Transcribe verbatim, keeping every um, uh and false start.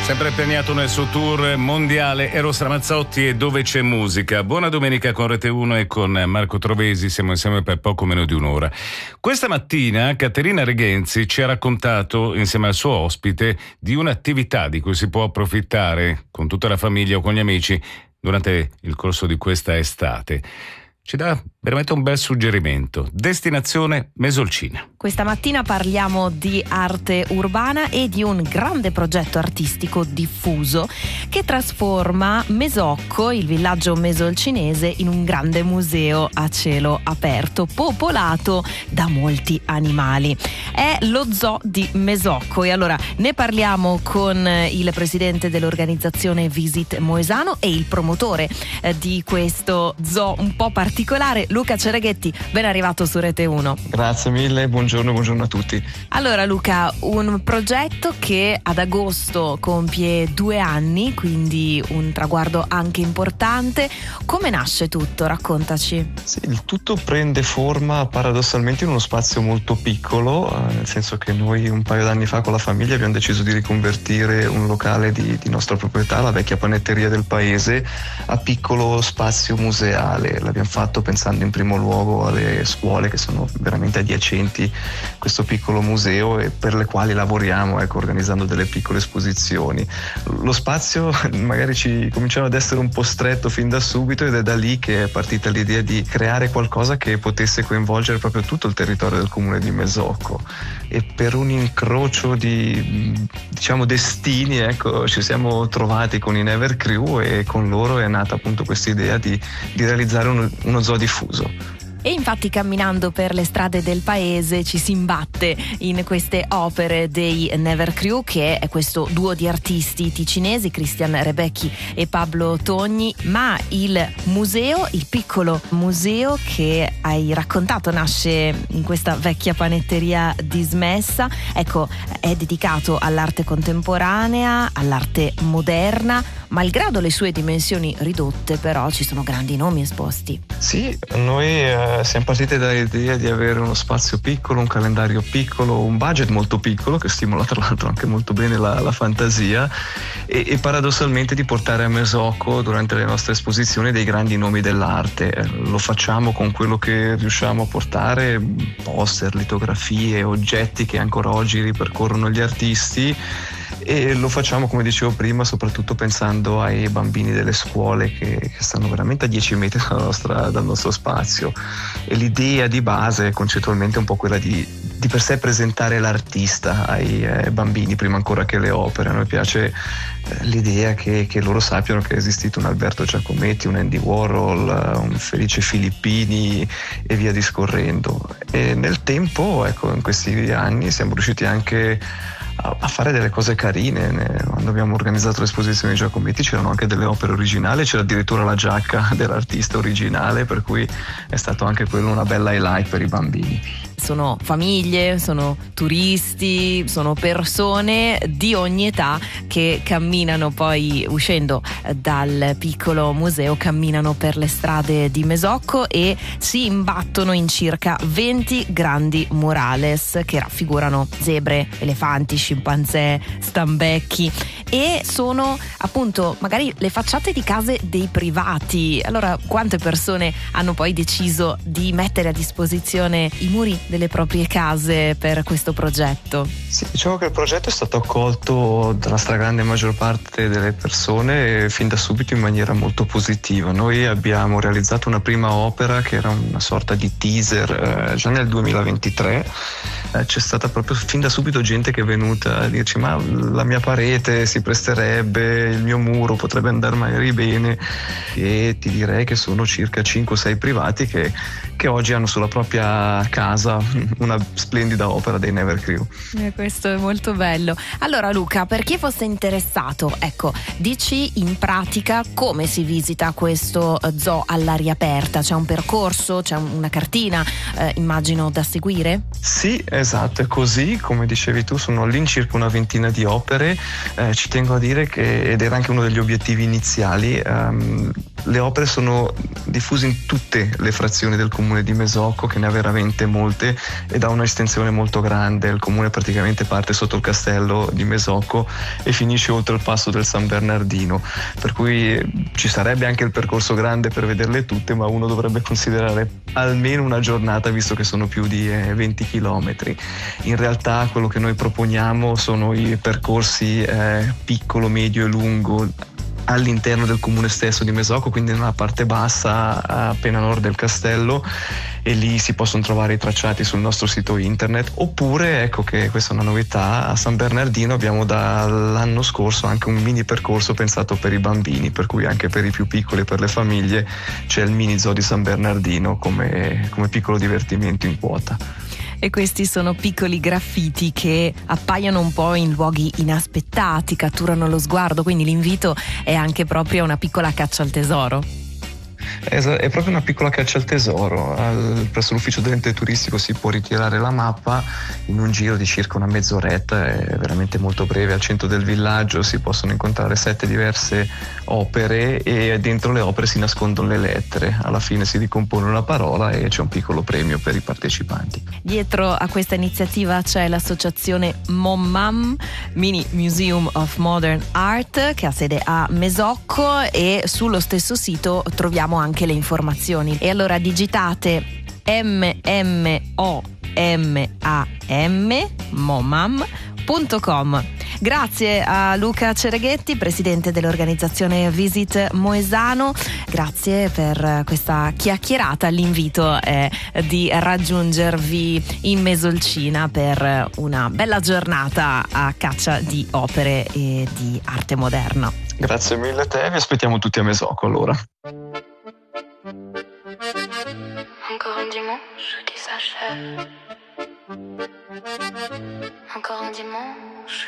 Sempre impegnato nel suo tour mondiale Eros Ramazzotti e Dove c'è musica. Buona domenica con Rete uno e con Marco Trovesi, siamo insieme per poco meno di un'ora. Questa mattina Caterina Reghenzi ci ha raccontato, insieme al suo ospite, di un'attività di cui si può approfittare con tutta la famiglia o con gli amici durante il corso di questa estate. Ci dà veramente un bel suggerimento. Destinazione Mesolcina. Questa mattina parliamo di arte urbana e di un grande progetto artistico diffuso che trasforma Mesocco, il villaggio mesolcinese, in un grande museo a cielo aperto, popolato da molti animali. È lo zoo di Mesocco e allora ne parliamo con il presidente dell'organizzazione Visit Moesano e il promotore eh, di questo zoo un po' particolare, Luca Cereghetti. Ben arrivato su Rete uno. Grazie mille, buongiorno, buongiorno a tutti. Allora Luca, un progetto che ad agosto compie due anni, quindi un traguardo anche importante. Come nasce tutto? Raccontaci. Sì, il tutto prende forma paradossalmente in uno spazio molto piccolo, eh, nel senso che noi un paio d'anni fa con la famiglia abbiamo deciso di riconvertire un locale di, di nostra proprietà, la vecchia panetteria del paese, a piccolo spazio museale. L'abbiamo fatto pensando in primo luogo alle scuole che sono veramente adiacenti a questo piccolo museo e per le quali lavoriamo, ecco, organizzando delle piccole esposizioni. Lo spazio magari ci cominciava ad essere un po' stretto fin da subito ed è da lì che è partita l'idea di creare qualcosa che potesse coinvolgere proprio tutto il territorio del comune di Mesocco, e per un incrocio di, diciamo, destini, ecco, ci siamo trovati con i Never Crew e con loro è nata appunto questa idea di, di realizzare uno, uno zoo diffuso. E infatti camminando per le strade del paese ci si imbatte in queste opere dei Never Crew, che è questo duo di artisti ticinesi, Cristian Rebecchi e Pablo Togni. Ma il museo, il piccolo museo che hai raccontato, nasce in questa vecchia panetteria dismessa. Ecco, è dedicato all'arte contemporanea, all'arte moderna. Malgrado le sue dimensioni ridotte, però ci sono grandi nomi esposti. Sì, noi eh, siamo partiti dall'idea di avere uno spazio piccolo, un calendario piccolo, un budget molto piccolo che stimola tra l'altro anche molto bene la, la fantasia e, e paradossalmente di portare a Mesocco durante le nostre esposizioni dei grandi nomi dell'arte. Eh, lo facciamo con quello che riusciamo a portare, poster, litografie, oggetti che ancora oggi ripercorrono gli artisti. E lo facciamo, come dicevo prima, soprattutto pensando ai bambini delle scuole che, che stanno veramente a dieci metri dalla nostra, dal nostro spazio. E l'idea di base è concettualmente un po' quella di, di per sé presentare l'artista ai eh, bambini prima ancora che le opere. A noi piace eh, l'idea che, che loro sappiano che è esistito un Alberto Giacometti, un Andy Warhol, un Felice Filippini e via discorrendo. E nel tempo, ecco, in questi anni siamo riusciti anche a fare delle cose carine. Quando abbiamo organizzato l'esposizione di Giacometti c'erano anche delle opere originali, c'era addirittura la giacca dell'artista originale, per cui è stato anche quello una bella highlight per i bambini. Sono famiglie, sono turisti, sono persone di ogni età che camminano, poi uscendo dal piccolo museo camminano per le strade di Mesocco e si imbattono in circa venti grandi murales che raffigurano zebre, elefanti, scimpanzé, stambecchi, e sono appunto magari le facciate di case dei privati. Allora, quante persone hanno poi deciso di mettere a disposizione i muri delle proprie case per questo progetto? Sì, diciamo che il progetto è stato accolto dalla stragrande maggior parte delle persone fin da subito in maniera molto positiva. Noi abbiamo realizzato una prima opera che era una sorta di teaser eh, già nel duemilaventitré. Eh, c'è stata proprio fin da subito gente che è venuta a dirci: ma la mia parete si presterebbe, il mio muro potrebbe andare magari bene. E ti direi che sono circa cinque o sei privati che, che oggi hanno sulla propria casa una splendida opera dei Never Crew. Eh, questo è molto bello. Allora Luca, per chi fosse interessato, ecco, dici in pratica come si visita questo zoo all'aria aperta? C'è un percorso, c'è una cartina, eh, immagino, da seguire? Sì, eh, Esatto, è così, come dicevi tu, sono all'incirca una ventina di opere. Eh, ci tengo a dire che, ed era anche uno degli obiettivi iniziali, ehm, le opere sono diffuse in tutte le frazioni del comune di Mesocco, che ne ha veramente molte ed ha un'estensione molto grande. Il comune praticamente parte sotto il castello di Mesocco e finisce oltre il passo del San Bernardino, per cui ci sarebbe anche il percorso grande per vederle tutte, ma uno dovrebbe considerare almeno una giornata, visto che sono più di eh, venti chilometri. In realtà quello che noi proponiamo sono i percorsi eh, piccolo, medio e lungo all'interno del comune stesso di Mesocco, quindi nella parte bassa appena a nord del castello, e lì si possono trovare i tracciati sul nostro sito internet. Oppure, ecco che questa è una novità, a San Bernardino abbiamo dall'anno scorso anche un mini percorso pensato per i bambini, per cui anche per i più piccoli e per le famiglie c'è il mini zoo di San Bernardino come, come piccolo divertimento in quota. E questi sono piccoli graffiti che appaiono un po' in luoghi inaspettati, catturano lo sguardo, quindi l'invito è anche proprio a una piccola caccia al tesoro. È proprio una piccola caccia al tesoro. Al, presso l'ufficio dell'ente turistico si può ritirare la mappa in un giro di circa una mezz'oretta, è veramente molto breve. Al centro del villaggio si possono incontrare sette diverse opere e dentro le opere si nascondono le lettere. Alla fine si ricompone una parola e c'è un piccolo premio per i partecipanti. Dietro a questa iniziativa c'è l'associazione MOMAM, Mini Museum of Modern Art, che ha sede a Mesocco, e sullo stesso sito troviamo anche le informazioni. E allora digitate M M O M A M momam punto com. Grazie a Luca Cereghetti, presidente dell'organizzazione Visit Moesano. Grazie per questa chiacchierata. L'invito è di raggiungervi in Mesolcina per una bella giornata a caccia di opere e di arte moderna. Grazie mille a te, vi aspettiamo tutti a Mesocco allora. Encore un dimanche qui s'achève. Encore un dimanche